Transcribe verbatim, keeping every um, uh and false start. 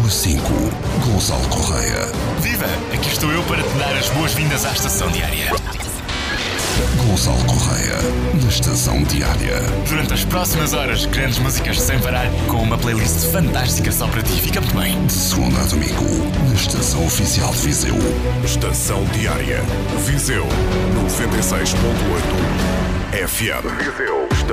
Número cinco. Gonçalo Correia. Viva! Aqui estou eu para te dar as boas-vindas à Estação Diária. Gonçalo Correia, na Estação Diária. Durante as próximas horas, grandes músicas sem parar, com uma playlist fantástica só para ti. Fica muito bem. De segunda a domingo, na Estação Oficial de Viseu. Estação Diária. Viseu noventa e seis ponto oito F M. Viseu.